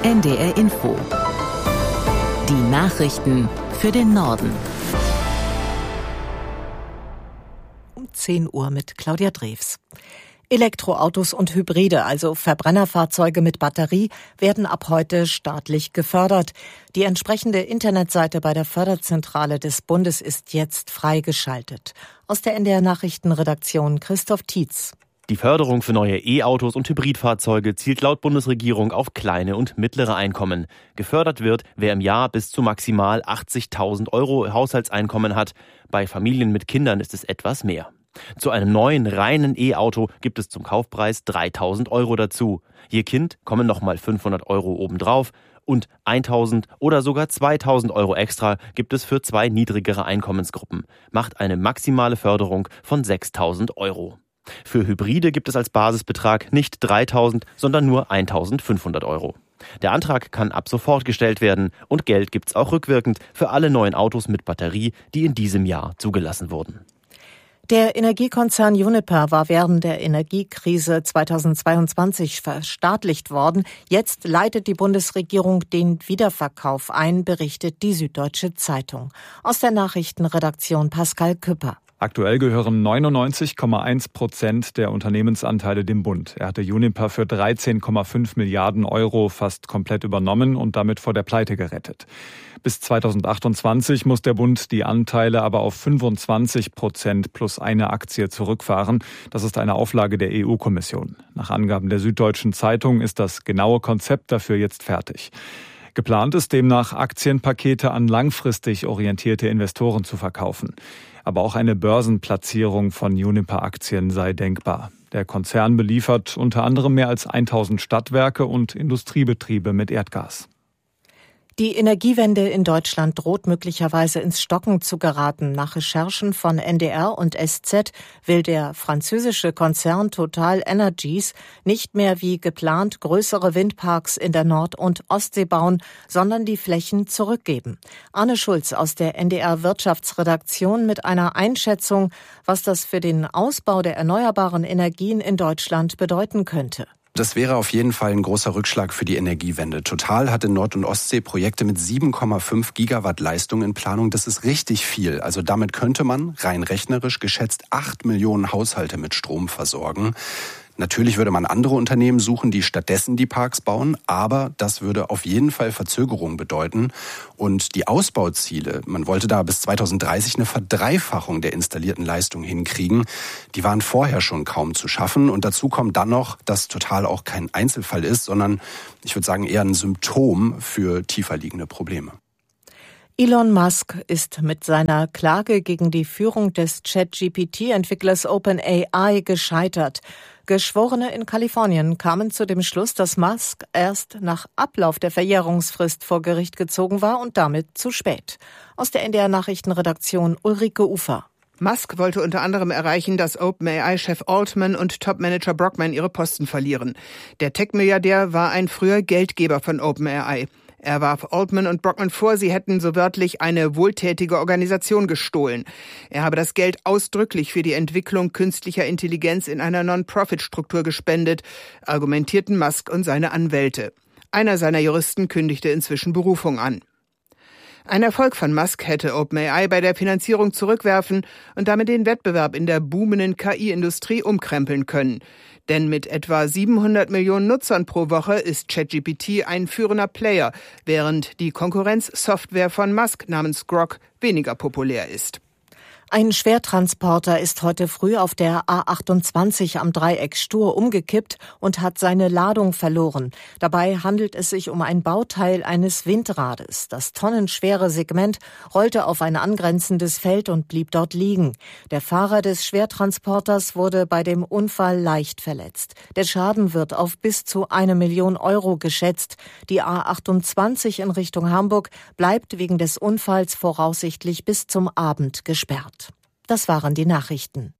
NDR Info. Die Nachrichten für den Norden. Um 10 Uhr mit Claudia Drews. Elektroautos und Hybride, also Verbrennerfahrzeuge mit Batterie, werden ab heute staatlich gefördert. Die entsprechende Internetseite bei der Förderzentrale des Bundes ist jetzt freigeschaltet. Aus der NDR Nachrichtenredaktion Christoph Tietz. Die Förderung für neue E-Autos und Hybridfahrzeuge zielt laut Bundesregierung auf kleine und mittlere Einkommen. Gefördert wird, wer im Jahr bis zu maximal 80.000 € Haushaltseinkommen hat. Bei Familien mit Kindern ist es etwas mehr. Zu einem neuen, reinen E-Auto gibt es zum Kaufpreis 3.000 € dazu. Je Kind kommen nochmal 500 € obendrauf und 1.000 oder sogar 2.000 € extra gibt es für 2 niedrigere Einkommensgruppen. Macht eine maximale Förderung von 6.000 €. Für Hybride gibt es als Basisbetrag nicht 3.000, sondern nur 1.500 €. Der Antrag kann ab sofort gestellt werden und Geld gibt's auch rückwirkend für alle neuen Autos mit Batterie, die in diesem Jahr zugelassen wurden. Der Energiekonzern Uniper war während der Energiekrise 2022 verstaatlicht worden. Jetzt leitet die Bundesregierung den Wiederverkauf ein, berichtet die Süddeutsche Zeitung. Aus der Nachrichtenredaktion Pascal Küpper. Aktuell gehören 99,1% der Unternehmensanteile dem Bund. Er hatte Uniper für 13,5 Milliarden € fast komplett übernommen und damit vor der Pleite gerettet. Bis 2028 muss der Bund die Anteile aber auf 25% plus eine Aktie zurückfahren. Das ist eine Auflage der EU-Kommission. Nach Angaben der Süddeutschen Zeitung ist das genaue Konzept dafür jetzt fertig. Geplant ist demnach, Aktienpakete an langfristig orientierte Investoren zu verkaufen. Aber auch eine Börsenplatzierung von Uniper-Aktien sei denkbar. Der Konzern beliefert unter anderem mehr als 1.000 Stadtwerke und Industriebetriebe mit Erdgas. Die Energiewende in Deutschland droht möglicherweise ins Stocken zu geraten. Nach Recherchen von NDR und SZ will der französische Konzern Total Energies nicht mehr wie geplant größere Windparks in der Nord- und Ostsee bauen, sondern die Flächen zurückgeben. Arne Schulz aus der NDR Wirtschaftsredaktion mit einer Einschätzung, was das für den Ausbau der erneuerbaren Energien in Deutschland bedeuten könnte. Das wäre auf jeden Fall ein großer Rückschlag für die Energiewende. Total hat in Nord- und Ostsee Projekte mit 7,5 Gigawatt Leistung in Planung. Das ist richtig viel. Also damit könnte man rein rechnerisch geschätzt 8 Millionen Haushalte mit Strom versorgen. Natürlich würde man andere Unternehmen suchen, die stattdessen die Parks bauen, aber das würde auf jeden Fall Verzögerung bedeuten. Und die Ausbauziele, man wollte da bis 2030 eine Verdreifachung der installierten Leistung hinkriegen, die waren vorher schon kaum zu schaffen. Und dazu kommt dann noch, dass Total auch kein Einzelfall ist, sondern ich würde sagen eher ein Symptom für tiefer liegende Probleme. Elon Musk ist mit seiner Klage gegen die Führung des ChatGPT-Entwicklers OpenAI gescheitert. Geschworene in Kalifornien kamen zu dem Schluss, dass Musk erst nach Ablauf der Verjährungsfrist vor Gericht gezogen war und damit zu spät. Aus der NDR Nachrichtenredaktion Ulrike Ufer. Musk wollte unter anderem erreichen, dass OpenAI-Chef Altman und Topmanager Brockman ihre Posten verlieren. Der Tech-Milliardär war ein früher Geldgeber von OpenAI. Er warf Altman und Brockman vor, sie hätten so wörtlich eine wohltätige Organisation gestohlen. Er habe das Geld ausdrücklich für die Entwicklung künstlicher Intelligenz in einer Non-Profit-Struktur gespendet, argumentierten Musk und seine Anwälte. Einer seiner Juristen kündigte inzwischen Berufung an. Ein Erfolg von Musk hätte OpenAI bei der Finanzierung zurückwerfen und damit den Wettbewerb in der boomenden KI-Industrie umkrempeln können. Denn mit etwa 700 Millionen Nutzern pro Woche ist ChatGPT ein führender Player, während die Konkurrenzsoftware von Musk namens Grok weniger populär ist. Ein Schwertransporter ist heute früh auf der A28 am Dreieck Stur umgekippt und hat seine Ladung verloren. Dabei handelt es sich um ein Bauteil eines Windrades. Das tonnenschwere Segment rollte auf ein angrenzendes Feld und blieb dort liegen. Der Fahrer des Schwertransporters wurde bei dem Unfall leicht verletzt. Der Schaden wird auf bis zu 1 Million € geschätzt. Die A28 in Richtung Hamburg bleibt wegen des Unfalls voraussichtlich bis zum Abend gesperrt. Das waren die Nachrichten.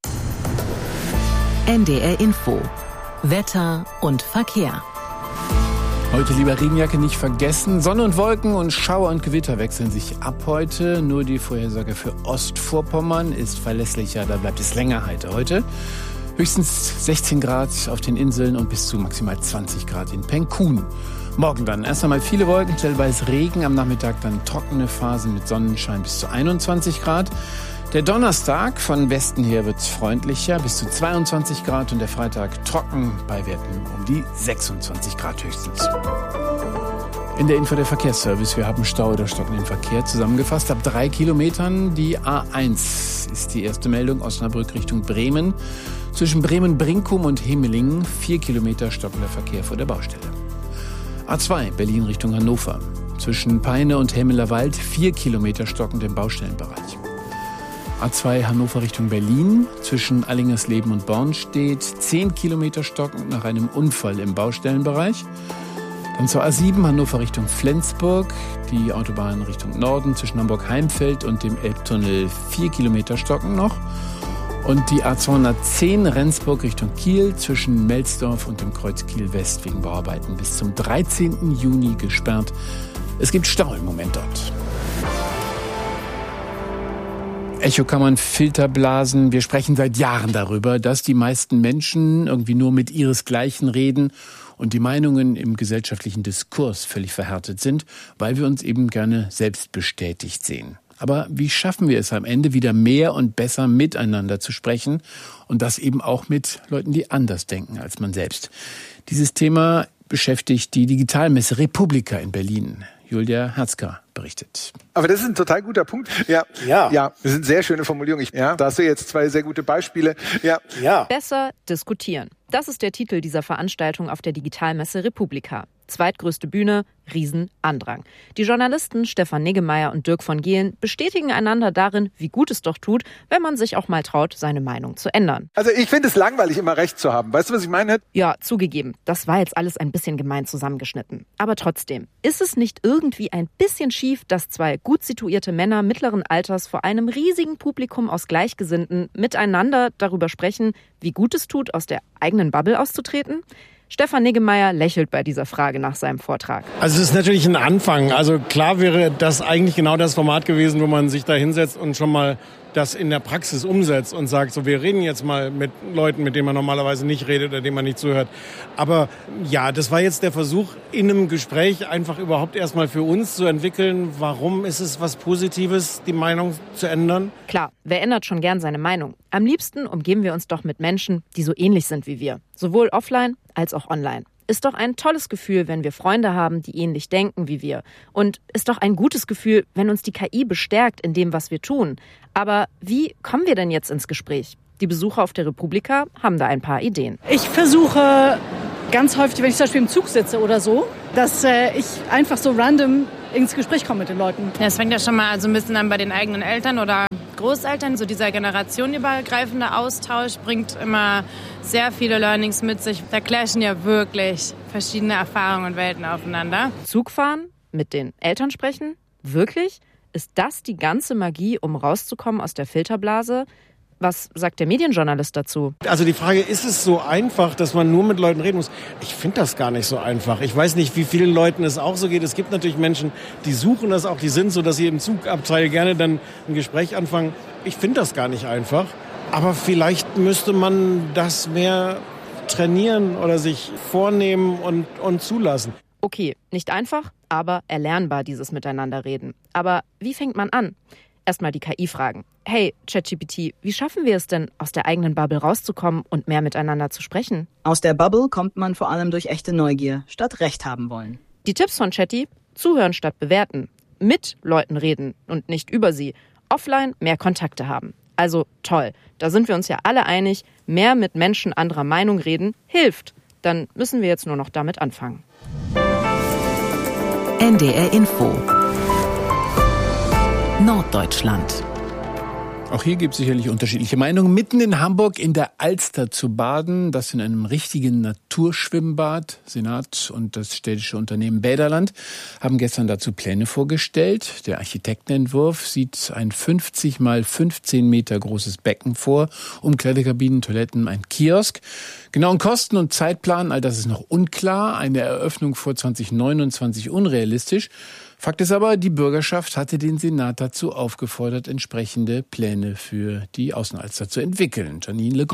NDR Info. Wetter und Verkehr. Heute lieber Regenjacke nicht vergessen. Sonne und Wolken und Schauer und Gewitter wechseln sich ab heute. Nur die Vorhersage für Ostvorpommern ist verlässlicher. Da bleibt es länger heiter heute. Höchstens 16 Grad auf den Inseln und bis zu maximal 20 Grad in Penkun. Morgen dann erst einmal viele Wolken, stellenweise Regen, am Nachmittag dann trockene Phasen mit Sonnenschein bis zu 21 Grad. Der Donnerstag von Westen her wird freundlicher, bis zu 22 Grad und der Freitag trocken bei Werten um die 26 Grad höchstens. In der Info der Verkehrsservice, wir haben Stau oder stockenden Verkehr zusammengefasst. Ab 3 Kilometern die A1 ist die erste Meldung, Osnabrück Richtung Bremen. Zwischen Bremen-Brinkum und Hemelingen 4 Kilometer stockender Verkehr vor der Baustelle. A2 Berlin Richtung Hannover. Zwischen Peine und Hemmelerwald 4 Kilometer stockend im Baustellenbereich. A2 Hannover Richtung Berlin, zwischen Allingersleben und Bornstedt 10 Kilometer stockend nach einem Unfall im Baustellenbereich. Dann zur A7 Hannover Richtung Flensburg, die Autobahn Richtung Norden zwischen Hamburg-Heimfeld und dem Elbtunnel 4 Kilometer stockend noch. Und die A210 Rendsburg Richtung Kiel zwischen Melsdorf und dem Kreuz Kiel-West wegen Bauarbeiten bis zum 13. Juni gesperrt. Es gibt Stau im Moment dort. Echokammern, Filterblasen. Wir sprechen seit Jahren darüber, dass die meisten Menschen irgendwie nur mit ihresgleichen reden und die Meinungen im gesellschaftlichen Diskurs völlig verhärtet sind, weil wir uns eben gerne selbst bestätigt sehen. Aber wie schaffen wir es am Ende wieder mehr und besser miteinander zu sprechen und das eben auch mit Leuten, die anders denken als man selbst? Dieses Thema beschäftigt die Digitalmesse Republika in Berlin. Julia Herzka berichtet. Aber das ist ein total guter Punkt. Ja, das sind sehr schöne Formulierungen. Da hast du jetzt 2 sehr gute Beispiele. Ja. Besser diskutieren. Das ist der Titel dieser Veranstaltung auf der Digitalmesse Republika. Zweitgrößte Bühne, Riesenandrang. Die Journalisten Stefan Niggemeier und Dirk von Gehlen bestätigen einander darin, wie gut es doch tut, wenn man sich auch mal traut, seine Meinung zu ändern. Also ich finde es langweilig, immer Recht zu haben. Weißt du, was ich meine? Ja, zugegeben. Das war jetzt alles ein bisschen gemein zusammengeschnitten. Aber trotzdem, ist es nicht irgendwie ein bisschen schief, dass 2 gut situierte Männer mittleren Alters vor einem riesigen Publikum aus Gleichgesinnten miteinander darüber sprechen, wie gut es tut, aus der eigenen Bubble auszutreten? Stefan Niggemeier lächelt bei dieser Frage nach seinem Vortrag. Also es ist natürlich ein Anfang. Also klar wäre das eigentlich genau das Format gewesen, wo man sich da hinsetzt und schon mal das in der Praxis umsetzt und sagt, so wir reden jetzt mal mit Leuten, mit denen man normalerweise nicht redet oder denen man nicht zuhört. Aber ja, das war jetzt der Versuch, in einem Gespräch einfach überhaupt erstmal für uns zu entwickeln, warum ist es was Positives, die Meinung zu ändern? Klar, wer ändert schon gern seine Meinung? Am liebsten umgeben wir uns doch mit Menschen, die so ähnlich sind wie wir. Sowohl offline als auch online. Ist doch ein tolles Gefühl, wenn wir Freunde haben, die ähnlich denken wie wir. Und ist doch ein gutes Gefühl, wenn uns die KI bestärkt in dem, was wir tun. Aber wie kommen wir denn jetzt ins Gespräch? Die Besucher auf der Republika haben da ein paar Ideen. Ich versuche ganz häufig, wenn ich zum Beispiel im Zug sitze oder so, dass ich einfach so random ins Gespräch komme mit den Leuten. Ja, es fängt ja schon mal so ein bisschen an bei den eigenen Eltern oder Großeltern. So dieser generationenübergreifende Austausch bringt immer sehr viele Learnings mit sich. Da clashen ja wirklich verschiedene Erfahrungen und Welten aufeinander. Zugfahren? Mit den Eltern sprechen? Wirklich? Ist das die ganze Magie, um rauszukommen aus der Filterblase? Was sagt der Medienjournalist dazu? Also die Frage, ist es so einfach, dass man nur mit Leuten reden muss? Ich finde das gar nicht so einfach. Ich weiß nicht, wie vielen Leuten es auch so geht. Es gibt natürlich Menschen, die suchen das auch, die sind so, dass sie im Zugabteil gerne dann ein Gespräch anfangen. Ich finde das gar nicht einfach. Aber vielleicht müsste man das mehr trainieren oder sich vornehmen und zulassen. Okay, nicht einfach, aber erlernbar, dieses Miteinanderreden. Aber wie fängt man an? Erstmal die KI fragen. Hey, ChatGPT, wie schaffen wir es denn, aus der eigenen Bubble rauszukommen und mehr miteinander zu sprechen? Aus der Bubble kommt man vor allem durch echte Neugier, statt Recht haben wollen. Die Tipps von Chatty: zuhören statt bewerten. Mit Leuten reden und nicht über sie. Offline mehr Kontakte haben. Also toll, da sind wir uns ja alle einig, mehr mit Menschen anderer Meinung reden hilft. Dann müssen wir jetzt nur noch damit anfangen. NDR Info Norddeutschland. Auch hier gibt es sicherlich unterschiedliche Meinungen. Mitten in Hamburg in der Alster zu baden, das in einem richtigen Naturschwimmbad. Senat und das städtische Unternehmen Bäderland haben gestern dazu Pläne vorgestellt. Der Architektenentwurf sieht ein 50 mal 15 Meter großes Becken vor, Umkleidekabinen, Toiletten, ein Kiosk. Genauen Kosten und Zeitplan, all das ist noch unklar. Eine Eröffnung vor 2029 unrealistisch. Fakt ist aber, die Bürgerschaft hatte den Senat dazu aufgefordert, entsprechende Pläne für die Außenalster zu entwickeln. Janine Legrand.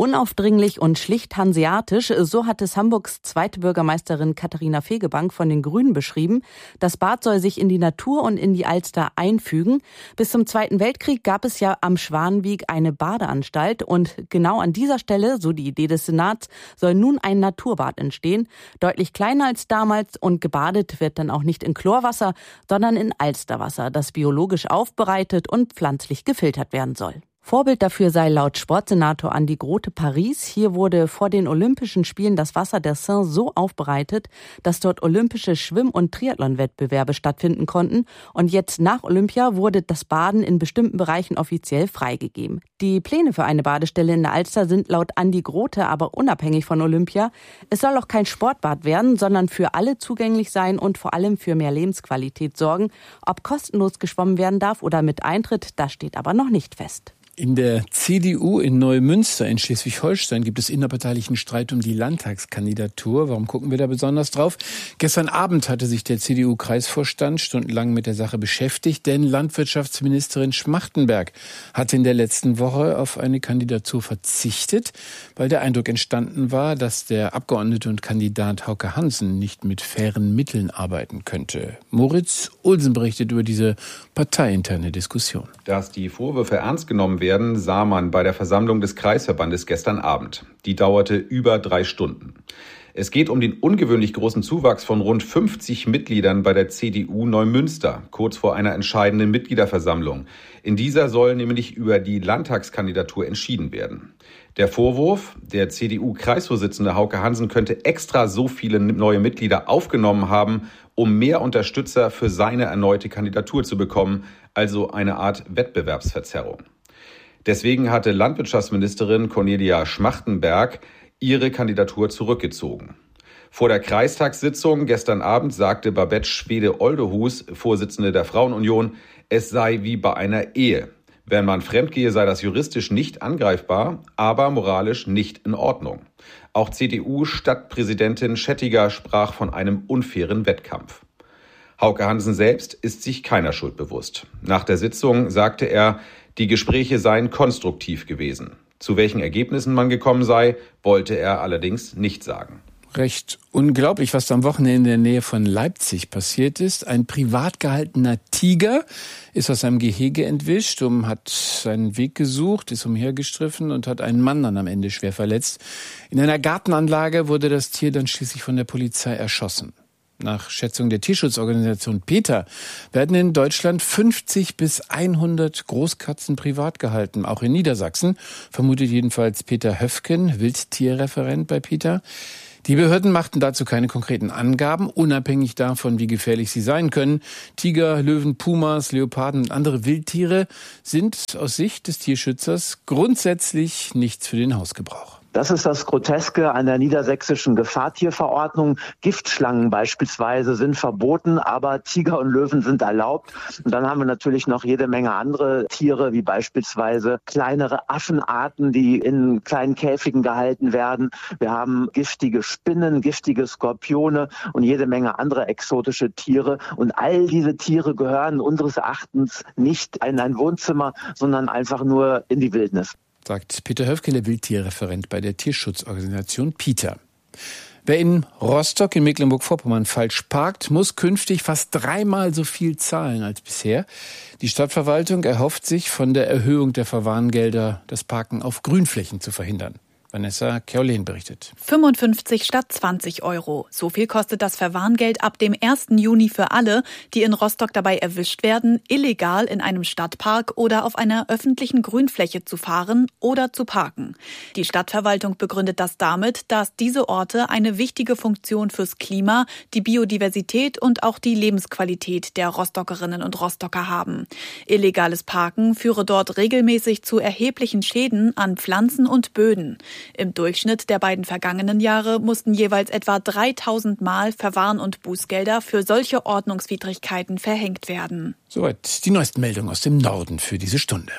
Unaufdringlich und schlicht hanseatisch, so hat es Hamburgs zweite Bürgermeisterin Katharina Fegebank von den Grünen beschrieben. Das Bad soll sich in die Natur und in die Alster einfügen. Bis zum Zweiten Weltkrieg gab es ja am Schwanenweg eine Badeanstalt und genau an dieser Stelle, so die Idee des Senats, soll nun ein Naturbad entstehen. Deutlich kleiner als damals und gebadet wird dann auch nicht in Chlorwasser, sondern in Alsterwasser, das biologisch aufbereitet und pflanzlich gefiltert werden soll. Vorbild dafür sei laut Sportsenator Andi Grote Paris. Hier wurde vor den Olympischen Spielen das Wasser der Seine so aufbereitet, dass dort olympische Schwimm- und Triathlon-Wettbewerbe stattfinden konnten. Und jetzt nach Olympia wurde das Baden in bestimmten Bereichen offiziell freigegeben. Die Pläne für eine Badestelle in der Alster sind laut Andi Grote aber unabhängig von Olympia. Es soll auch kein Sportbad werden, sondern für alle zugänglich sein und vor allem für mehr Lebensqualität sorgen. Ob kostenlos geschwommen werden darf oder mit Eintritt, das steht aber noch nicht fest. In der CDU in Neumünster in Schleswig-Holstein gibt es innerparteilichen Streit um die Landtagskandidatur. Warum gucken wir da besonders drauf? Gestern Abend hatte sich der CDU-Kreisvorstand stundenlang mit der Sache beschäftigt, denn Landwirtschaftsministerin Schmachtenberg hatte in der letzten Woche auf eine Kandidatur verzichtet, weil der Eindruck entstanden war, dass der Abgeordnete und Kandidat Hauke Hansen nicht mit fairen Mitteln arbeiten könnte. Moritz Olsen berichtet über diese parteiinterne Diskussion. Dass die Vorwürfe ernst genommen werden, sah man bei der Versammlung des Kreisverbandes gestern Abend. Die dauerte über 3 Stunden. Es geht um den ungewöhnlich großen Zuwachs von rund 50 Mitgliedern bei der CDU Neumünster, kurz vor einer entscheidenden Mitgliederversammlung. In dieser soll nämlich über die Landtagskandidatur entschieden werden. Der Vorwurf, der CDU-Kreisvorsitzende Hauke Hansen könnte extra so viele neue Mitglieder aufgenommen haben, um mehr Unterstützer für seine erneute Kandidatur zu bekommen, also eine Art Wettbewerbsverzerrung. Deswegen hatte Landwirtschaftsministerin Cornelia Schmachtenberg ihre Kandidatur zurückgezogen. Vor der Kreistagssitzung gestern Abend sagte Babette Schwede-Oldehus, Vorsitzende der Frauenunion, es sei wie bei einer Ehe. Wenn man fremdgehe, sei das juristisch nicht angreifbar, aber moralisch nicht in Ordnung. Auch CDU-Stadtpräsidentin Schettiger sprach von einem unfairen Wettkampf. Hauke Hansen selbst ist sich keiner Schuld bewusst. Nach der Sitzung sagte er, die Gespräche seien konstruktiv gewesen. Zu welchen Ergebnissen man gekommen sei, wollte er allerdings nicht sagen. Recht unglaublich, was da am Wochenende in der Nähe von Leipzig passiert ist. Ein privat gehaltener Tiger ist aus seinem Gehege entwischt und hat seinen Weg gesucht, ist umhergestriffen und hat einen Mann dann am Ende schwer verletzt. In einer Gartenanlage wurde das Tier dann schließlich von der Polizei erschossen. Nach Schätzung der Tierschutzorganisation PETA werden in Deutschland 50 bis 100 Großkatzen privat gehalten, auch in Niedersachsen, vermutet jedenfalls Peter Höfken, Wildtierreferent bei PETA. Die Behörden machten dazu keine konkreten Angaben, unabhängig davon, wie gefährlich sie sein können. Tiger, Löwen, Pumas, Leoparden und andere Wildtiere sind aus Sicht des Tierschützers grundsätzlich nichts für den Hausgebrauch. Das ist das Groteske an der niedersächsischen Gefahrtierverordnung. Giftschlangen beispielsweise sind verboten, aber Tiger und Löwen sind erlaubt. Und dann haben wir natürlich noch jede Menge andere Tiere, wie beispielsweise kleinere Affenarten, die in kleinen Käfigen gehalten werden. Wir haben giftige Spinnen, giftige Skorpione und jede Menge andere exotische Tiere. Und all diese Tiere gehören unseres Erachtens nicht in ein Wohnzimmer, sondern einfach nur in die Wildnis. Sagt Peter Höfke, der Wildtierreferent bei der Tierschutzorganisation PETA. Wer in Rostock in Mecklenburg-Vorpommern falsch parkt, muss künftig fast 3-mal so viel zahlen als bisher. Die Stadtverwaltung erhofft sich, von der Erhöhung der Verwarngelder das Parken auf Grünflächen zu verhindern. Vanessa Kerolin berichtet. 55 statt 20 Euro. So viel kostet das Verwarngeld ab dem 1. Juni für alle, die in Rostock dabei erwischt werden, illegal in einem Stadtpark oder auf einer öffentlichen Grünfläche zu fahren oder zu parken. Die Stadtverwaltung begründet das damit, dass diese Orte eine wichtige Funktion fürs Klima, die Biodiversität und auch die Lebensqualität der Rostockerinnen und Rostocker haben. Illegales Parken führe dort regelmäßig zu erheblichen Schäden an Pflanzen und Böden. Im Durchschnitt der beiden vergangenen Jahre mussten jeweils etwa 3000 Mal Verwarn- und Bußgelder für solche Ordnungswidrigkeiten verhängt werden. Soweit die neuesten Meldungen aus dem Norden für diese Stunde.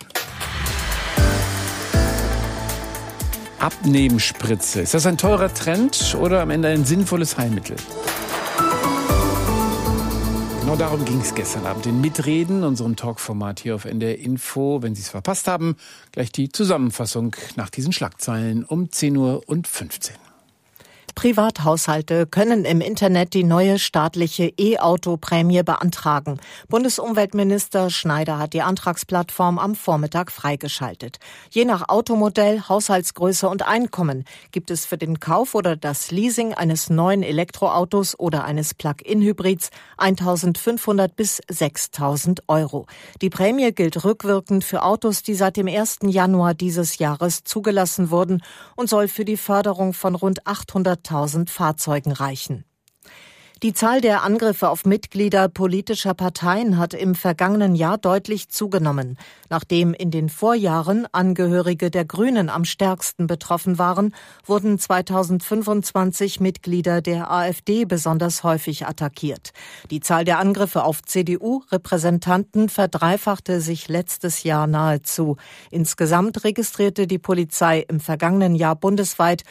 Abnehmspritze. Ist das ein teurer Trend oder am Ende ein sinnvolles Heilmittel? Genau darum ging es gestern Abend in Mitreden, unserem Talkformat hier auf NDR Info. Wenn Sie es verpasst haben, gleich die Zusammenfassung nach diesen Schlagzeilen um 10:15 Uhr. Privathaushalte können im Internet die neue staatliche E-Auto-Prämie beantragen. Bundesumweltminister Schneider hat die Antragsplattform am Vormittag freigeschaltet. Je nach Automodell, Haushaltsgröße und Einkommen gibt es für den Kauf oder das Leasing eines neuen Elektroautos oder eines Plug-in-Hybrids 1.500 bis 6.000 Euro. Die Prämie gilt rückwirkend für Autos, die seit dem 1. Januar dieses Jahres zugelassen wurden und soll für die Förderung von rund 800.000 Fahrzeugen reichen. Die Zahl der Angriffe auf Mitglieder politischer Parteien hat im vergangenen Jahr deutlich zugenommen. Nachdem in den Vorjahren Angehörige der Grünen am stärksten betroffen waren, wurden 2025 Mitglieder der AfD besonders häufig attackiert. Die Zahl der Angriffe auf CDU-Repräsentanten verdreifachte sich letztes Jahr nahezu. Insgesamt registrierte die Polizei im vergangenen Jahr bundesweit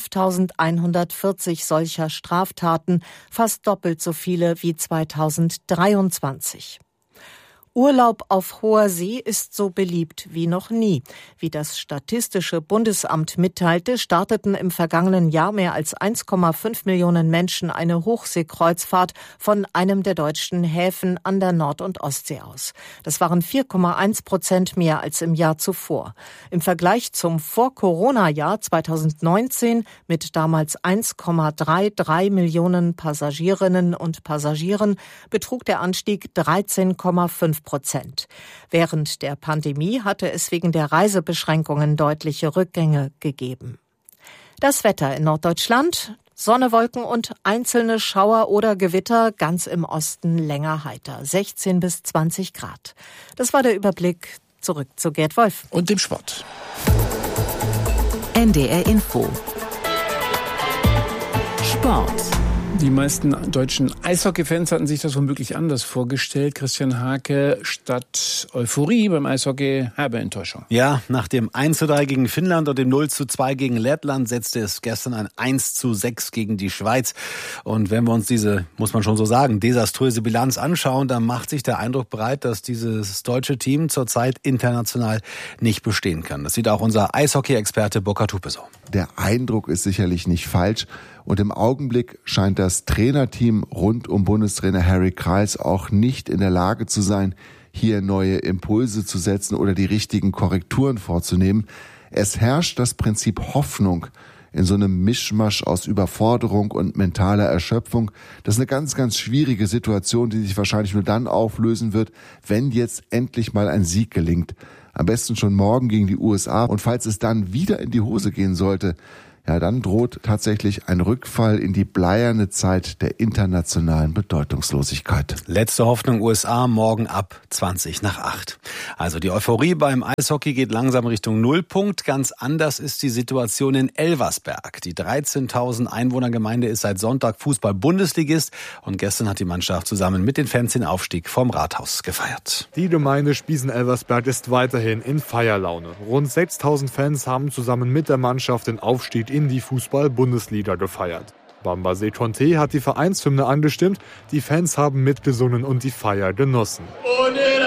5.140 solcher Straftaten, fast doppelt so viele wie 2023. Urlaub auf hoher See ist so beliebt wie noch nie. Wie das Statistische Bundesamt mitteilte, starteten im vergangenen Jahr mehr als 1,5 Millionen Menschen eine Hochseekreuzfahrt von einem der deutschen Häfen an der Nord- und Ostsee aus. Das waren 4,1% mehr als im Jahr zuvor. Im Vergleich zum Vor-Corona-Jahr 2019 mit damals 1,33 Millionen Passagierinnen und Passagieren betrug der Anstieg 13,5%. Während der Pandemie hatte es wegen der Reisebeschränkungen deutliche Rückgänge gegeben. Das Wetter in Norddeutschland: Sonne, Wolken und einzelne Schauer oder Gewitter, ganz im Osten länger heiter, 16 bis 20 Grad. Das war der Überblick. Zurück zu Gerd Wolf. Und dem Sport. NDR Info. Sport. Die meisten deutschen Eishockey-Fans hatten sich das womöglich anders vorgestellt. Christian Hake, statt Euphorie beim Eishockey herbe Enttäuschung. Ja, nach dem 1:3 gegen Finnland und dem 0:2 gegen Lettland setzte es gestern ein 1:6 gegen die Schweiz. Und wenn wir uns diese, muss man schon so sagen, desaströse Bilanz anschauen, dann macht sich der Eindruck breit, dass dieses deutsche Team zurzeit international nicht bestehen kann. Das sieht auch unser Eishockey-Experte Burkhard Hupe so. Der Eindruck ist sicherlich nicht falsch. Und im Augenblick scheint das Trainerteam rund um Bundestrainer Harry Kreis auch nicht in der Lage zu sein, hier neue Impulse zu setzen oder die richtigen Korrekturen vorzunehmen. Es herrscht das Prinzip Hoffnung in so einem Mischmasch aus Überforderung und mentaler Erschöpfung. Das ist eine ganz, ganz schwierige Situation, die sich wahrscheinlich nur dann auflösen wird, wenn jetzt endlich mal ein Sieg gelingt. Am besten schon morgen gegen die USA. Und falls es dann wieder in die Hose gehen sollte, ja, dann droht tatsächlich ein Rückfall in die bleierne Zeit der internationalen Bedeutungslosigkeit. Letzte Hoffnung USA morgen ab 7:20. Also die Euphorie beim Eishockey geht langsam Richtung Nullpunkt. Ganz anders ist die Situation in Elversberg. Die 13.000 Einwohnergemeinde ist seit Sonntag Fußball-Bundesligist und gestern hat die Mannschaft zusammen mit den Fans den Aufstieg vom Rathaus gefeiert. Die Gemeinde Spiesen-Elversberg ist weiterhin in Feierlaune. Rund 6.000 Fans haben zusammen mit der Mannschaft den Aufstieg in die Fußball-Bundesliga gefeiert. Bambasee Conte hat die Vereinshymne angestimmt, die Fans haben mitgesungen und die Feier genossen. Und in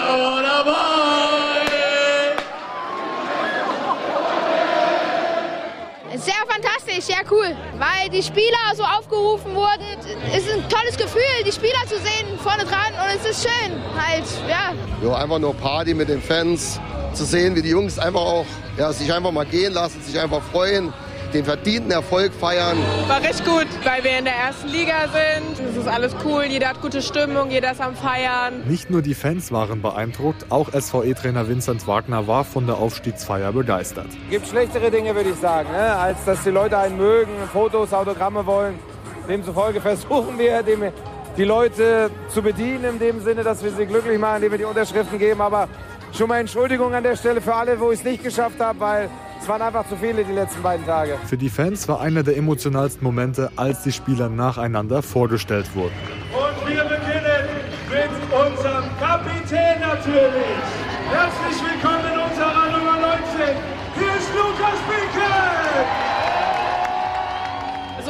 sehr fantastisch, sehr cool, weil die Spieler so aufgerufen wurden. Es ist ein tolles Gefühl, die Spieler zu sehen vorne dran und es ist schön, halt, ja. Jo, einfach nur Party mit den Fans, zu sehen, wie die Jungs einfach auch sich einfach mal gehen lassen, sich einfach freuen, den verdienten Erfolg feiern. War recht gut, weil wir in der ersten Liga sind. Es ist alles cool, jeder hat gute Stimmung, jeder ist am Feiern. Nicht nur die Fans waren beeindruckt, auch SVE-Trainer Vincent Wagner war von der Aufstiegsfeier begeistert. Es gibt schlechtere Dinge, würde ich sagen, als dass die Leute einen mögen, Fotos, Autogramme wollen. Demzufolge versuchen wir, die Leute zu bedienen, in dem Sinne, dass wir sie glücklich machen, indem wir die Unterschriften geben. Aber schon mal Entschuldigung an der Stelle für alle, wo ich es nicht geschafft habe, weil es waren einfach zu viele die letzten beiden Tage. Für die Fans war einer der emotionalsten Momente, als die Spieler nacheinander vorgestellt wurden. Und wir beginnen mit unserem Kapitän natürlich. Herzlich willkommen in unserer Nummer 19. Hier ist Lukas Pinke. So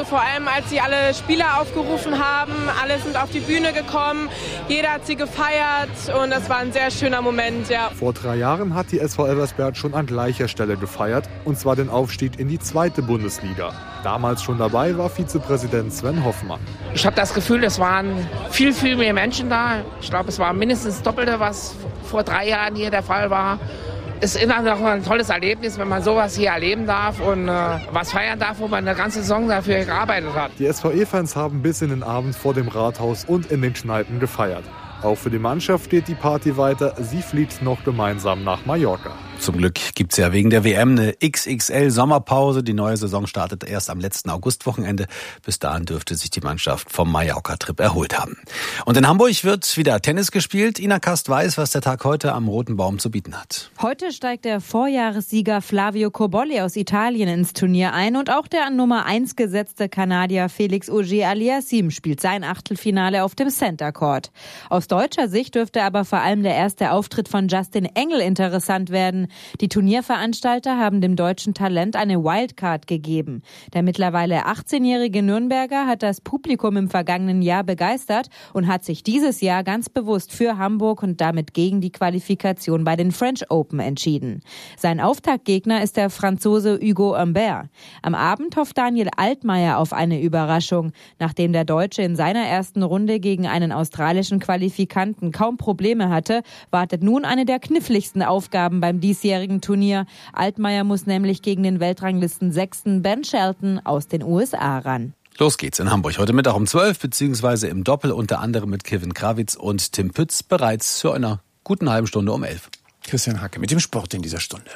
Also vor allem, als sie alle Spieler aufgerufen haben, alle sind auf die Bühne gekommen, jeder hat sie gefeiert und das war ein sehr schöner Moment, ja. Vor 3 Jahren hat die SV Elversberg schon an gleicher Stelle gefeiert, und zwar den Aufstieg in die 2. Bundesliga. Damals schon dabei war Vizepräsident Sven Hoffmann. Ich habe das Gefühl, es waren viel mehr Menschen da. Ich glaube, es war mindestens das Doppelte, was vor 3 Jahren hier der Fall war. Es ist immer noch ein tolles Erlebnis, wenn man sowas hier erleben darf und was feiern darf, wo man eine ganze Saison dafür gearbeitet hat. Die SVE-Fans haben bis in den Abend vor dem Rathaus und in den Kneipen gefeiert. Auch für die Mannschaft geht die Party weiter. Sie fliegt noch gemeinsam nach Mallorca. Zum Glück gibt's ja wegen der WM eine XXL-Sommerpause. Die neue Saison startet erst am letzten Augustwochenende. Bis dahin dürfte sich die Mannschaft vom Mallorca-Trip erholt haben. Und in Hamburg wird wieder Tennis gespielt. Ina Kast weiß, was der Tag heute am Roten Baum zu bieten hat. Heute steigt der Vorjahressieger Flavio Cobolli aus Italien ins Turnier ein. Und auch der an Nummer 1 gesetzte Kanadier Felix Auger-Aliassime spielt sein Achtelfinale auf dem Center Court. Aus deutscher Sicht dürfte aber vor allem der erste Auftritt von Justin Engel interessant werden. Die Turnierveranstalter haben dem deutschen Talent eine Wildcard gegeben. Der mittlerweile 18-jährige Nürnberger hat das Publikum im vergangenen Jahr begeistert und hat sich dieses Jahr ganz bewusst für Hamburg und damit gegen die Qualifikation bei den French Open entschieden. Sein Auftaktgegner ist der Franzose Hugo Humbert. Am Abend hofft Daniel Altmaier auf eine Überraschung. Nachdem der Deutsche in seiner ersten Runde gegen einen australischen Qualifikanten kaum Probleme hatte, wartet nun eine der kniffligsten Aufgaben beim diesjährigen Turnier. Altmaier muss nämlich gegen den Weltranglisten 6. Ben Shelton aus den USA ran. Los geht's in Hamburg. Heute Mittag um 12, beziehungsweise im Doppel, unter anderem mit Kevin Krawitz und Tim Pütz, bereits zu einer guten halben Stunde um 11. Christian Hacke mit dem Sport in dieser Stunde.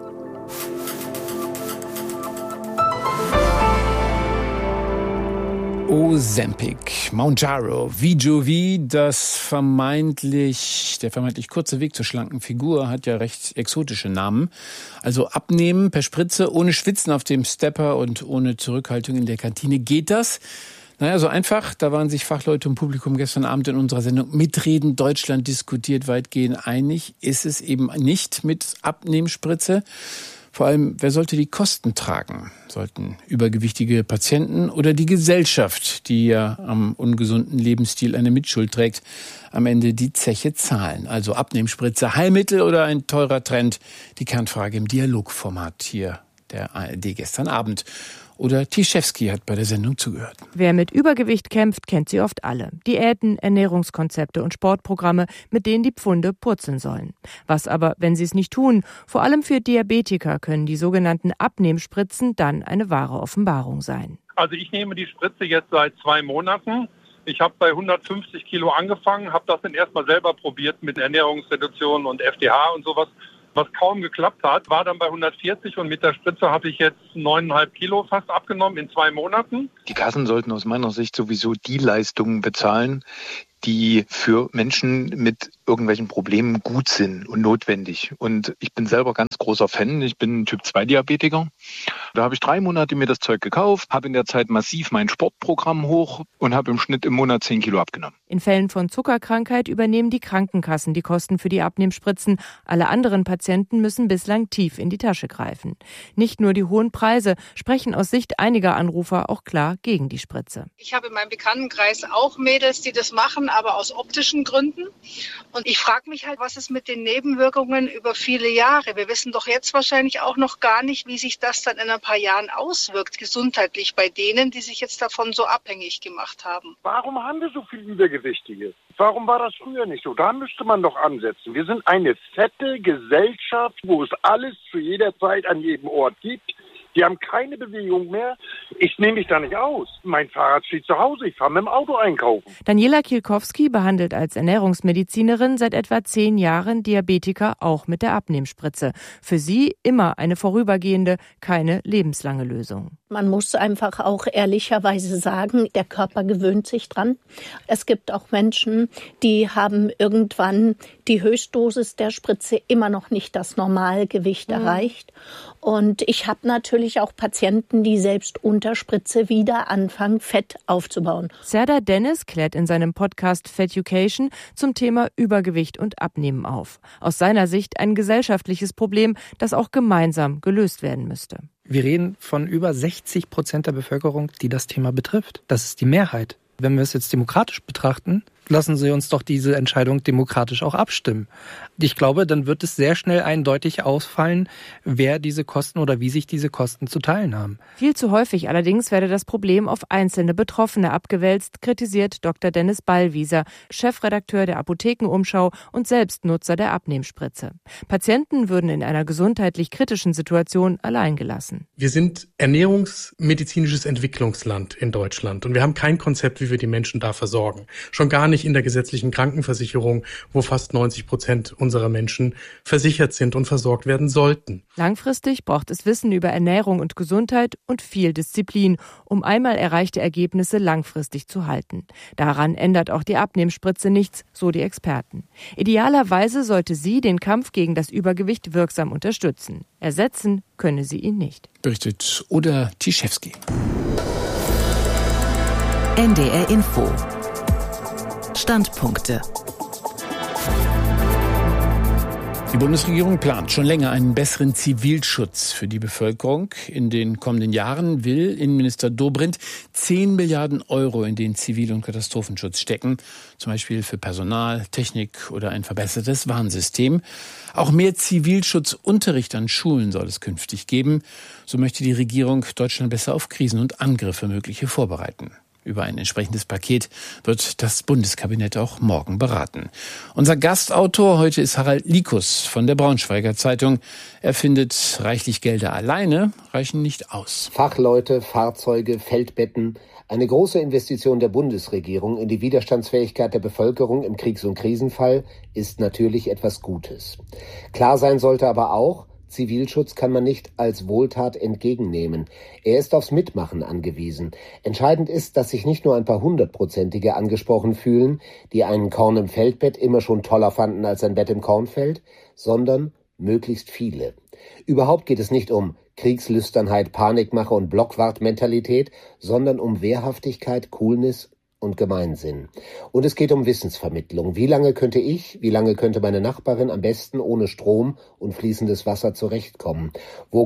Ozempic, Mounjaro, Wegovy, der vermeintlich kurze Weg zur schlanken Figur hat ja recht exotische Namen. Also abnehmen per Spritze, ohne Schwitzen auf dem Stepper und ohne Zurückhaltung in der Kantine. Geht das? Naja, so einfach. Da waren sich Fachleute und Publikum gestern Abend in unserer Sendung Mitreden Deutschland diskutiert weitgehend einig. Ist es eben nicht mit Abnehmspritze. Vor allem, wer sollte die Kosten tragen? Sollten übergewichtige Patienten oder die Gesellschaft, die ja am ungesunden Lebensstil eine Mitschuld trägt, am Ende die Zeche zahlen? Also Abnehmspritze, Heilmittel oder ein teurer Trend? Die Kernfrage im Dialogformat hier der ARD gestern Abend. Oder Tischewski hat bei der Sendung zugehört. Wer mit Übergewicht kämpft, kennt sie oft alle. Diäten, Ernährungskonzepte und Sportprogramme, mit denen die Pfunde purzeln sollen. Was aber, wenn sie es nicht tun? Vor allem für Diabetiker können die sogenannten Abnehmspritzen dann eine wahre Offenbarung sein. Also ich nehme die Spritze jetzt seit 2 Monaten. Ich habe bei 150 Kilo angefangen, habe das dann erstmal selber probiert mit Ernährungsreduktion und FDH und sowas. Was kaum geklappt hat, war dann bei 140 und mit der Spritze habe ich jetzt 9,5 Kilo fast abgenommen in 2 Monaten. Die Kassen sollten aus meiner Sicht sowieso die Leistungen bezahlen, die für Menschen mit irgendwelchen Problemen gut sind und notwendig. Und ich bin selber ganz großer Fan. Ich bin Typ-2-Diabetiker. Da habe ich 3 Monate mir das Zeug gekauft, habe in der Zeit massiv mein Sportprogramm hoch und habe im Schnitt im Monat 10 Kilo abgenommen. In Fällen von Zuckerkrankheit übernehmen die Krankenkassen die Kosten für die Abnehmspritzen. Alle anderen Patienten müssen bislang tief in die Tasche greifen. Nicht nur die hohen Preise sprechen aus Sicht einiger Anrufer auch klar gegen die Spritze. Ich habe in meinem Bekanntenkreis auch Mädels, die das machen, aber aus optischen Gründen. Und ich frage mich halt, was ist mit den Nebenwirkungen über viele Jahre? Wir wissen doch jetzt wahrscheinlich auch noch gar nicht, wie sich das dann in ein paar Jahren auswirkt, gesundheitlich bei denen, die sich jetzt davon so abhängig gemacht haben. Warum haben wir so viel Übergewichtige? Warum war das früher nicht so? Da müsste man doch ansetzen. Wir sind eine fette Gesellschaft, wo es alles zu jeder Zeit an jedem Ort gibt. Die haben keine Bewegung mehr. Ich nehme mich da nicht aus. Mein Fahrrad steht zu Hause. Ich fahre mit dem Auto einkaufen. Daniela Kielkowski behandelt als Ernährungsmedizinerin seit etwa 10 Jahren Diabetiker auch mit der Abnehmspritze. Für sie immer eine vorübergehende, keine lebenslange Lösung. Man muss einfach auch ehrlicherweise sagen, der Körper gewöhnt sich dran. Es gibt auch Menschen, die haben irgendwann die Höchstdosis der Spritze immer noch nicht das Normalgewicht erreicht. Und ich habe natürlich auch Patienten, die selbst unter Spritze wieder anfangen, Fett aufzubauen. Serdar Dennis klärt in seinem Podcast Feducation zum Thema Übergewicht und Abnehmen auf. Aus seiner Sicht ein gesellschaftliches Problem, das auch gemeinsam gelöst werden müsste. Wir reden von über 60% der Bevölkerung, die das Thema betrifft. Das ist die Mehrheit. Wenn wir es jetzt demokratisch betrachten, lassen Sie uns doch diese Entscheidung demokratisch auch abstimmen. Ich glaube, dann wird es sehr schnell eindeutig ausfallen, wer diese Kosten oder wie sich diese Kosten zu teilen haben. Viel zu häufig allerdings werde das Problem auf einzelne Betroffene abgewälzt, kritisiert Dr. Dennis Ballwieser, Chefredakteur der Apothekenumschau und Selbstnutzer der Abnehmspritze. Patienten würden in einer gesundheitlich kritischen Situation allein gelassen. Wir sind ernährungsmedizinisches Entwicklungsland in Deutschland und wir haben kein Konzept, wie wir die Menschen da versorgen. Schon gar nicht in der gesetzlichen Krankenversicherung, wo fast 90% unserer Menschen versichert sind und versorgt werden sollten. Langfristig braucht es Wissen über Ernährung und Gesundheit und viel Disziplin, um einmal erreichte Ergebnisse langfristig zu halten. Daran ändert auch die Abnehmspritze nichts, so die Experten. Idealerweise sollte sie den Kampf gegen das Übergewicht wirksam unterstützen. Ersetzen könne sie ihn nicht. Berichtet Oda Tischewski. NDR Info. Standpunkte. Die Bundesregierung plant schon länger einen besseren Zivilschutz für die Bevölkerung. In den kommenden Jahren will Innenminister Dobrindt 10 Milliarden Euro in den Zivil- und Katastrophenschutz stecken. Zum Beispiel für Personal, Technik oder ein verbessertes Warnsystem. Auch mehr Zivilschutzunterricht an Schulen soll es künftig geben. So möchte die Regierung Deutschland besser auf Krisen und Angriffe mögliche vorbereiten. Über ein entsprechendes Paket wird das Bundeskabinett auch morgen beraten. Unser Gastautor heute ist Harald Likus von der Braunschweiger Zeitung. Er findet, reichlich Gelder alleine reichen nicht aus. Fachleute, Fahrzeuge, Feldbetten. Eine große Investition der Bundesregierung in die Widerstandsfähigkeit der Bevölkerung im Kriegs- und Krisenfall ist natürlich etwas Gutes. Klar sein sollte aber auch, Zivilschutz kann man nicht als Wohltat entgegennehmen. Er ist aufs Mitmachen angewiesen. Entscheidend ist, dass sich nicht nur ein paar Hundertprozentige angesprochen fühlen, die einen Korn im Feldbett immer schon toller fanden als ein Bett im Kornfeld, sondern möglichst viele. Überhaupt geht es nicht um Kriegslüsternheit, Panikmache und Blockwartmentalität, sondern um Wehrhaftigkeit, Coolness und Gemeinsinn. Und es geht um Wissensvermittlung. Wie lange könnte meine Nachbarin am besten ohne Strom und fließendes Wasser zurechtkommen? Wo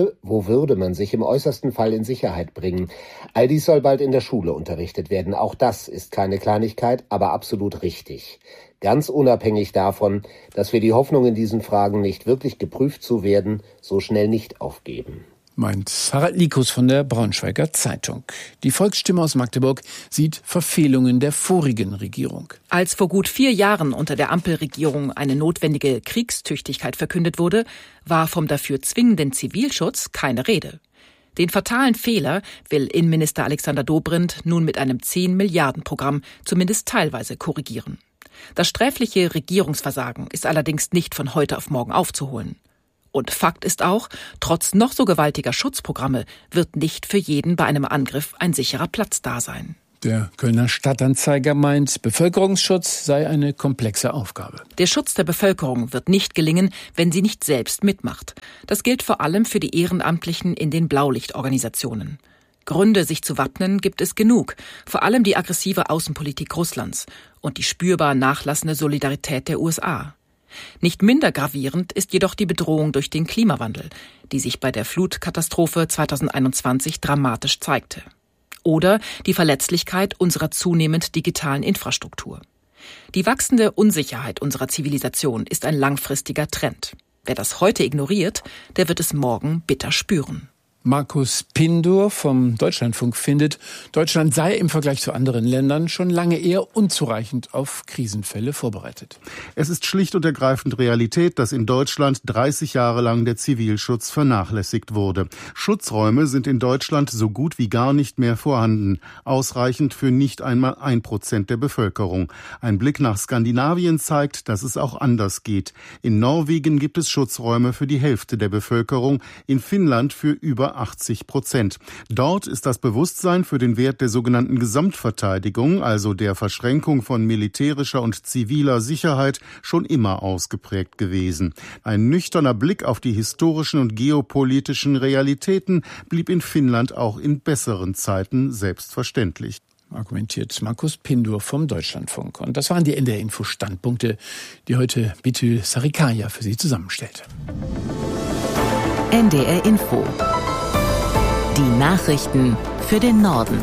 würde man sich im äußersten Fall in Sicherheit bringen? All dies soll bald in der Schule unterrichtet werden. Auch das ist keine Kleinigkeit, aber absolut richtig. Ganz unabhängig davon, dass wir die Hoffnung in diesen Fragen, nicht wirklich geprüft zu werden, so schnell nicht aufgeben. Meint Harald Likus von der Braunschweiger Zeitung. Die Volksstimme aus Magdeburg sieht Verfehlungen der vorigen Regierung. Als vor gut 4 Jahren unter der Ampelregierung eine notwendige Kriegstüchtigkeit verkündet wurde, war vom dafür zwingenden Zivilschutz keine Rede. Den fatalen Fehler will Innenminister Alexander Dobrindt nun mit einem 10-Milliarden-Programm zumindest teilweise korrigieren. Das sträfliche Regierungsversagen ist allerdings nicht von heute auf morgen aufzuholen. Und Fakt ist auch, trotz noch so gewaltiger Schutzprogramme wird nicht für jeden bei einem Angriff ein sicherer Platz da sein. Der Kölner Stadtanzeiger meint, Bevölkerungsschutz sei eine komplexe Aufgabe. Der Schutz der Bevölkerung wird nicht gelingen, wenn sie nicht selbst mitmacht. Das gilt vor allem für die Ehrenamtlichen in den Blaulichtorganisationen. Gründe, sich zu wappnen, gibt es genug. Vor allem die aggressive Außenpolitik Russlands und die spürbar nachlassende Solidarität der USA. Nicht minder gravierend ist jedoch die Bedrohung durch den Klimawandel, die sich bei der Flutkatastrophe 2021 dramatisch zeigte. Oder die Verletzlichkeit unserer zunehmend digitalen Infrastruktur. Die wachsende Unsicherheit unserer Zivilisation ist ein langfristiger Trend. Wer das heute ignoriert, der wird es morgen bitter spüren. Markus Pindur vom Deutschlandfunk findet, Deutschland sei im Vergleich zu anderen Ländern schon lange eher unzureichend auf Krisenfälle vorbereitet. Es ist schlicht und ergreifend Realität, dass in Deutschland 30 Jahre lang der Zivilschutz vernachlässigt wurde. Schutzräume sind in Deutschland so gut wie gar nicht mehr vorhanden, ausreichend für nicht einmal 1% der Bevölkerung. Ein Blick nach Skandinavien zeigt, dass es auch anders geht. In Norwegen gibt es Schutzräume für die Hälfte der Bevölkerung, in Finnland für über 80%. Dort ist das Bewusstsein für den Wert der sogenannten Gesamtverteidigung, also der Verschränkung von militärischer und ziviler Sicherheit, schon immer ausgeprägt gewesen. Ein nüchterner Blick auf die historischen und geopolitischen Realitäten blieb in Finnland auch in besseren Zeiten selbstverständlich. Argumentiert Markus Pindur vom Deutschlandfunk. Und das waren die NDR-Info-Standpunkte, die heute Betül Sarikaya für Sie zusammenstellte. NDR Info. Die Nachrichten für den Norden.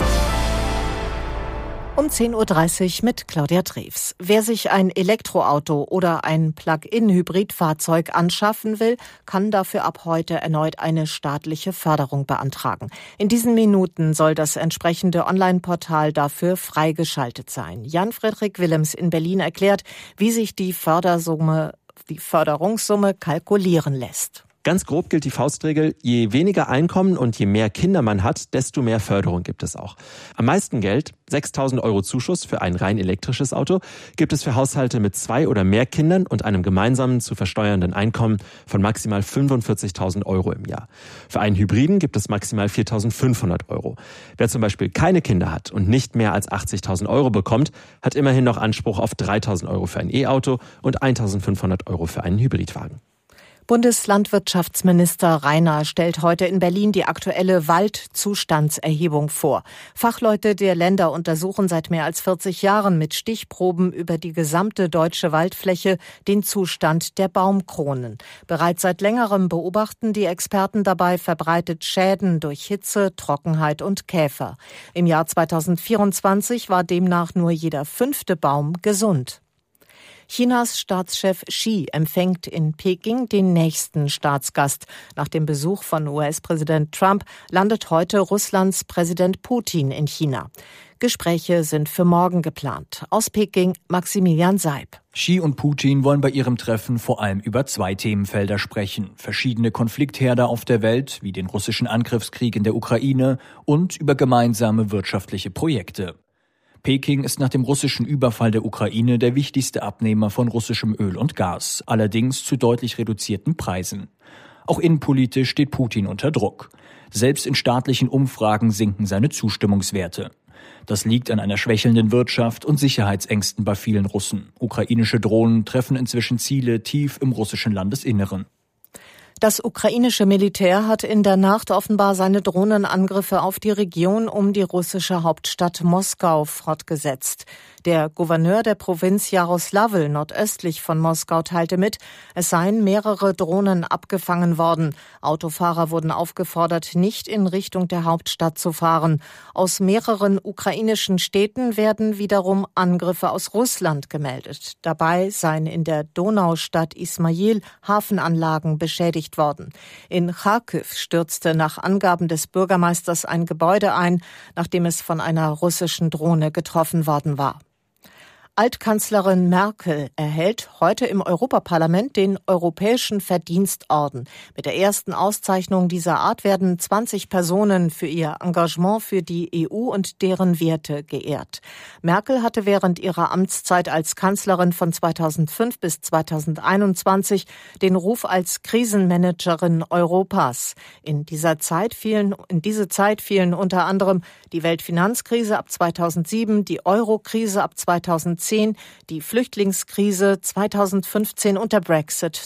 Um 10.30 Uhr mit Claudia Treves. Wer sich ein Elektroauto oder ein Plug-in-Hybridfahrzeug anschaffen will, kann dafür ab heute erneut eine staatliche Förderung beantragen. In diesen Minuten soll das entsprechende Online-Portal dafür freigeschaltet sein. Jan-Friedrich Willems in Berlin erklärt, wie sich die Förderungssumme kalkulieren lässt. Ganz grob gilt die Faustregel, je weniger Einkommen und je mehr Kinder man hat, desto mehr Förderung gibt es auch. Am meisten Geld, 6.000 € Zuschuss für ein rein elektrisches Auto, gibt es für Haushalte mit 2 oder mehr Kindern und einem gemeinsamen zu versteuernden Einkommen von maximal 45.000 € im Jahr. Für einen Hybriden gibt es maximal 4.500 €. Wer zum Beispiel keine Kinder hat und nicht mehr als 80.000 € bekommt, hat immerhin noch Anspruch auf 3.000 € für ein E-Auto und 1.500 € für einen Hybridwagen. Bundeslandwirtschaftsminister Rainer stellt heute in Berlin die aktuelle Waldzustandserhebung vor. Fachleute der Länder untersuchen seit mehr als 40 Jahren mit Stichproben über die gesamte deutsche Waldfläche den Zustand der Baumkronen. Bereits seit längerem beobachten die Experten dabei verbreitet Schäden durch Hitze, Trockenheit und Käfer. Im Jahr 2024 war demnach nur jeder 5. Baum gesund. Chinas Staatschef Xi empfängt in Peking den nächsten Staatsgast. Nach dem Besuch von US-Präsident Trump landet heute Russlands Präsident Putin in China. Gespräche sind für morgen geplant. Aus Peking Maximilian Seib. Xi und Putin wollen bei ihrem Treffen vor allem über 2 Themenfelder sprechen. Verschiedene Konfliktherde auf der Welt, wie den russischen Angriffskrieg in der Ukraine, und über gemeinsame wirtschaftliche Projekte. Peking ist nach dem russischen Überfall der Ukraine der wichtigste Abnehmer von russischem Öl und Gas, allerdings zu deutlich reduzierten Preisen. Auch innenpolitisch steht Putin unter Druck. Selbst in staatlichen Umfragen sinken seine Zustimmungswerte. Das liegt an einer schwächelnden Wirtschaft und Sicherheitsängsten bei vielen Russen. Ukrainische Drohnen treffen inzwischen Ziele tief im russischen Landesinneren. Das ukrainische Militär hat in der Nacht offenbar seine Drohnenangriffe auf die Region um die russische Hauptstadt Moskau fortgesetzt. Der Gouverneur der Provinz Jaroslawl nordöstlich von Moskau teilte mit, es seien mehrere Drohnen abgefangen worden. Autofahrer wurden aufgefordert, nicht in Richtung der Hauptstadt zu fahren. Aus mehreren ukrainischen Städten werden wiederum Angriffe aus Russland gemeldet. Dabei seien in der Donaustadt Ismail Hafenanlagen beschädigt worden. In Charkiw stürzte nach Angaben des Bürgermeisters ein Gebäude ein, nachdem es von einer russischen Drohne getroffen worden war. Altkanzlerin Merkel erhält heute im Europaparlament den Europäischen Verdienstorden. Mit der ersten Auszeichnung dieser Art werden 20 Personen für ihr Engagement für die EU und deren Werte geehrt. Merkel hatte während ihrer Amtszeit als Kanzlerin von 2005 bis 2021 den Ruf als Krisenmanagerin Europas. In diese Zeit fielen unter anderem die Weltfinanzkrise ab 2007, die Eurokrise ab 2010, die Flüchtlingskrise 2015 und der Brexit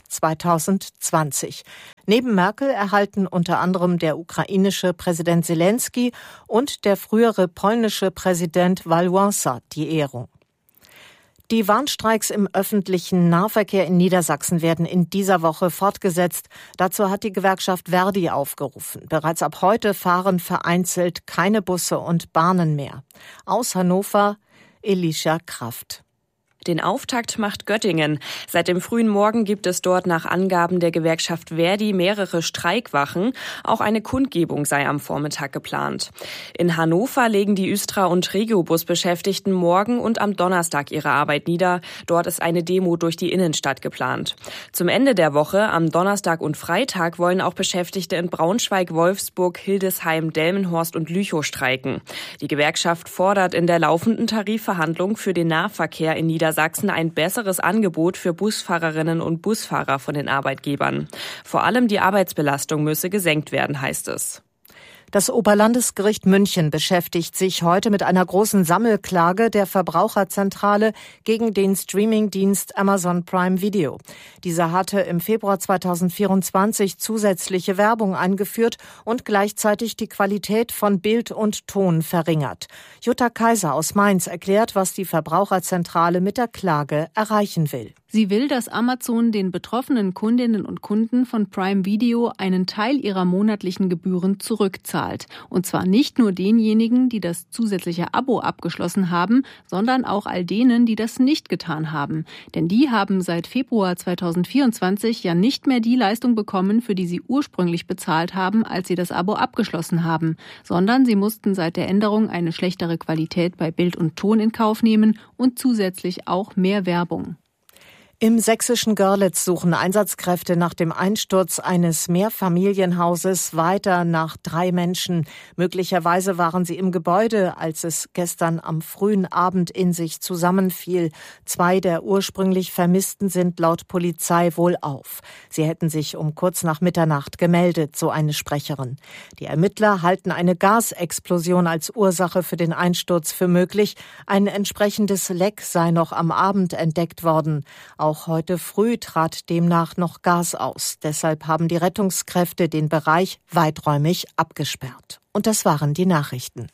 2020. Neben Merkel erhalten unter anderem der ukrainische Präsident Zelensky und der frühere polnische Präsident Wałęsa die Ehrung. Die Warnstreiks im öffentlichen Nahverkehr in Niedersachsen werden in dieser Woche fortgesetzt. Dazu hat die Gewerkschaft Verdi aufgerufen. Bereits ab heute fahren vereinzelt keine Busse und Bahnen mehr. Aus Hannover Elisha Kraft. Den Auftakt macht Göttingen. Seit dem frühen Morgen gibt es dort nach Angaben der Gewerkschaft Verdi mehrere Streikwachen. Auch eine Kundgebung sei am Vormittag geplant. In Hannover legen die Östra- und Regiobus-Beschäftigten morgen und am Donnerstag ihre Arbeit nieder. Dort ist eine Demo durch die Innenstadt geplant. Zum Ende der Woche, am Donnerstag und Freitag, wollen auch Beschäftigte in Braunschweig, Wolfsburg, Hildesheim, Delmenhorst und Lüchow streiken. Die Gewerkschaft fordert in der laufenden Tarifverhandlung für den Nahverkehr in Niedersachsen ein besseres Angebot für Busfahrerinnen und Busfahrer von den Arbeitgebern. Vor allem die Arbeitsbelastung müsse gesenkt werden, heißt es. Das Oberlandesgericht München beschäftigt sich heute mit einer großen Sammelklage der Verbraucherzentrale gegen den Streamingdienst Amazon Prime Video. Dieser hatte im Februar 2024 zusätzliche Werbung eingeführt und gleichzeitig die Qualität von Bild und Ton verringert. Jutta Kaiser aus Mainz erklärt, was die Verbraucherzentrale mit der Klage erreichen will. Sie will, dass Amazon den betroffenen Kundinnen und Kunden von Prime Video einen Teil ihrer monatlichen Gebühren zurückzahlt. Und zwar nicht nur denjenigen, die das zusätzliche Abo abgeschlossen haben, sondern auch all denen, die das nicht getan haben. Denn die haben seit Februar 2024 ja nicht mehr die Leistung bekommen, für die sie ursprünglich bezahlt haben, als sie das Abo abgeschlossen haben, sondern sie mussten seit der Änderung eine schlechtere Qualität bei Bild und Ton in Kauf nehmen und zusätzlich auch mehr Werbung. Im sächsischen Görlitz suchen Einsatzkräfte nach dem Einsturz eines Mehrfamilienhauses weiter nach 3 Menschen. Möglicherweise waren sie im Gebäude, als es gestern am frühen Abend in sich zusammenfiel. 2 der ursprünglich Vermissten sind laut Polizei wohlauf. Sie hätten sich um kurz nach Mitternacht gemeldet, so eine Sprecherin. Die Ermittler halten eine Gasexplosion als Ursache für den Einsturz für möglich. Ein entsprechendes Leck sei noch am Abend entdeckt worden. Auch heute früh trat demnach noch Gas aus. Deshalb haben die Rettungskräfte den Bereich weiträumig abgesperrt. Und das waren die Nachrichten.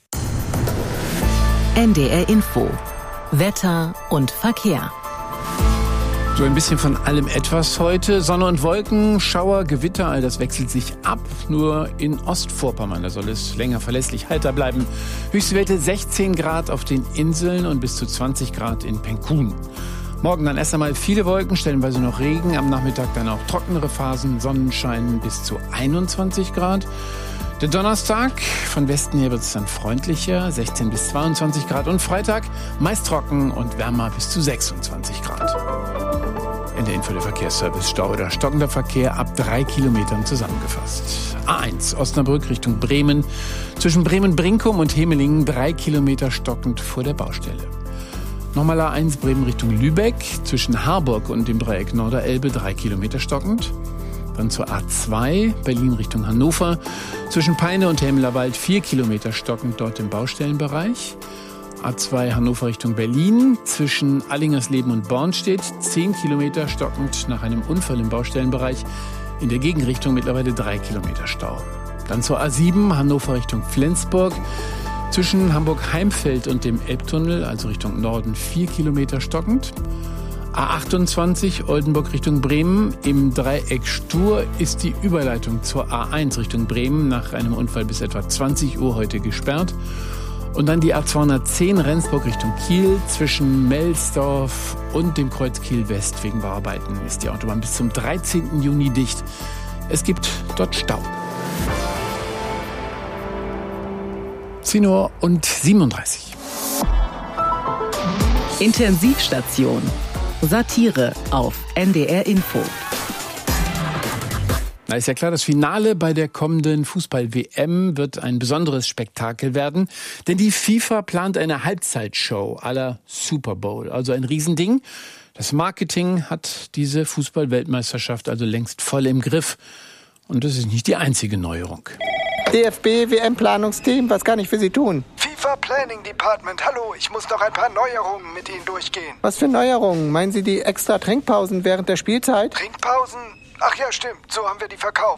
NDR Info. Wetter und Verkehr. So ein bisschen von allem etwas heute. Sonne und Wolken, Schauer, Gewitter, all das wechselt sich ab. Nur in Ostvorpommern, da soll es länger verlässlich heiter bleiben. Höchste Werte 16 Grad auf den Inseln und bis zu 20 Grad in Penkun. Morgen dann erst einmal viele Wolken, stellenweise noch Regen. Am Nachmittag dann auch trockenere Phasen, Sonnenschein bis zu 21 Grad. Der Donnerstag, von Westen her wird es dann freundlicher, 16 bis 22 Grad. Und Freitag meist trocken und wärmer bis zu 26 Grad. In der Info der Verkehrsservice Stau oder stockender Verkehr ab 3 Kilometern zusammengefasst. A1 Osnabrück Richtung Bremen. Zwischen Bremen-Brinkum und Hemelingen 3 Kilometer stockend vor der Baustelle. Nochmal A1 Bremen Richtung Lübeck, zwischen Harburg und dem Dreieck Norderelbe 3 Kilometer stockend. Dann zur A2 Berlin Richtung Hannover, zwischen Peine und Helmlerwald 4 Kilometer stockend dort im Baustellenbereich. A2 Hannover Richtung Berlin, zwischen Allingersleben und Bornstedt 10 Kilometer stockend nach einem Unfall im Baustellenbereich. In der Gegenrichtung mittlerweile 3 Kilometer Stau. Dann zur A7 Hannover Richtung Flensburg. Zwischen Hamburg-Heimfeld und dem Elbtunnel, also Richtung Norden, 4 Kilometer stockend. A28 Oldenburg Richtung Bremen. Im Dreieck Stur ist die Überleitung zur A1 Richtung Bremen nach einem Unfall bis etwa 20 Uhr heute gesperrt. Und dann die A210 Rendsburg Richtung Kiel. Zwischen Melsdorf und dem Kreuz Kiel West wegen Bauarbeiten ist die Autobahn bis zum 13. Juni dicht. Es gibt dort Stau. 10 Uhr und 37. Intensivstation. Satire auf NDR Info. Na, ist ja klar, das Finale bei der kommenden Fußball-WM wird ein besonderes Spektakel werden. Denn die FIFA plant eine Halbzeitshow à la Super Bowl. Also ein Riesending. Das Marketing hat diese Fußball-Weltmeisterschaft also längst voll im Griff. Und das ist nicht die einzige Neuerung. DFB-WM-Planungsteam, was kann ich für Sie tun? FIFA Planning Department, hallo, ich muss noch ein paar Neuerungen mit Ihnen durchgehen. Was für Neuerungen? Meinen Sie die extra Trinkpausen während der Spielzeit? Trinkpausen? Ach ja, stimmt, so haben wir die verkauft.